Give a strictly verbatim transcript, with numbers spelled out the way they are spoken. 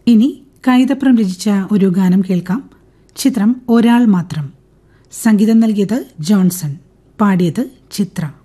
ഇനി കൈതപ്രം രചിച്ച ഒരു ഗാനം കേൾക്കാം. ചിത്രം ഒരാൾ മാത്രം. സംഗീതം നൽകിയത് ജോൺസൺ. പാടിയത് ചിത്ര.